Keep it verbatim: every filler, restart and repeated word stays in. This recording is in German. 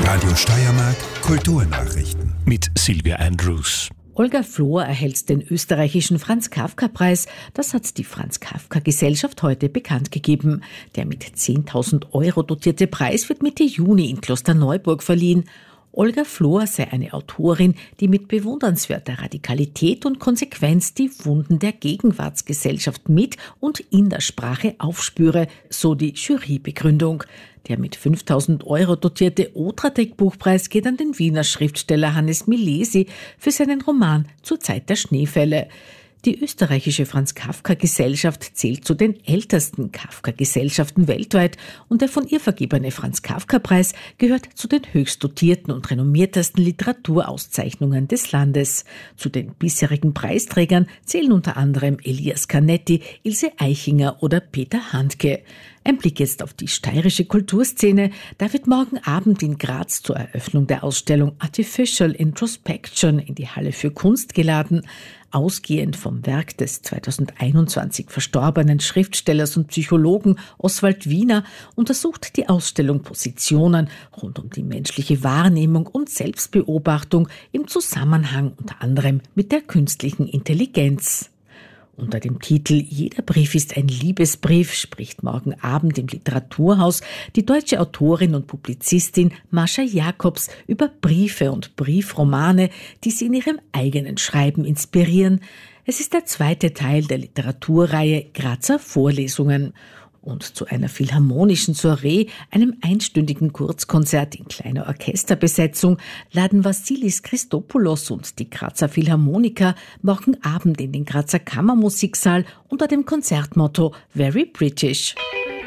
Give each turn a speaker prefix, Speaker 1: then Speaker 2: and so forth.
Speaker 1: Radio Steiermark Kulturnachrichten.
Speaker 2: Mit Silvia Andrews.
Speaker 3: Olga Flohr erhält den österreichischen Franz-Kafka-Preis. Das hat die Franz-Kafka-Gesellschaft heute bekannt gegeben. Der mit zehntausend Euro dotierte Preis wird Mitte Juni in Klosterneuburg verliehen. Olga Flohr sei eine Autorin, die mit bewundernswerter Radikalität und Konsequenz die Wunden der Gegenwartsgesellschaft mit und in der Sprache aufspüre, so die Jurybegründung. Der mit fünftausend Euro dotierte Otradek-Buchpreis geht an den Wiener Schriftsteller Hannes Milesi für seinen Roman Zur Zeit der Schneefälle. Die österreichische Franz-Kafka-Gesellschaft zählt zu den ältesten Kafka-Gesellschaften weltweit und der von ihr vergebene Franz-Kafka-Preis gehört zu den höchst dotierten und renommiertesten Literaturauszeichnungen des Landes. Zu den bisherigen Preisträgern zählen unter anderem Elias Canetti, Ilse Aichinger oder Peter Handke. Ein Blick jetzt auf die steirische Kulturszene. Da wird morgen Abend in Graz zur Eröffnung der Ausstellung Artificial Introspection in die Halle für Kunst geladen. Ausgehend vom Werk des zweitausendeinundzwanzig verstorbenen Schriftstellers und Psychologen Oswald Wiener untersucht die Ausstellung Positionen rund um die menschliche Wahrnehmung und Selbstbeobachtung im Zusammenhang unter anderem mit der künstlichen Intelligenz. Unter dem Titel »Jeder Brief ist ein Liebesbrief« spricht morgen Abend im Literaturhaus die deutsche Autorin und Publizistin Mascha Jakobs über Briefe und Briefromane, die sie in ihrem eigenen Schreiben inspirieren. Es ist der zweite Teil der Literaturreihe Grazer Vorlesungen. Und zu einer philharmonischen Soiree, einem einstündigen Kurzkonzert in kleiner Orchesterbesetzung, laden Vassilis Christopoulos und die Grazer Philharmoniker morgen Abend in den Grazer Kammermusiksaal unter dem Konzertmotto Very British.